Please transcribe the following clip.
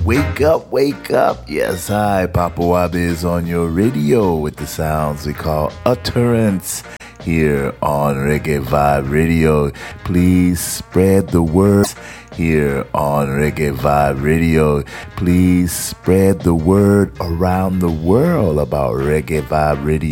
Wake up, wake up. Yes, hi, Papa Wabe is on your radio with the sounds we call utterance here on Reggae Vibe Radio. Please spread the word here on Reggae Vibe Radio. Please spread the word around the world about Reggae Vibe Radio.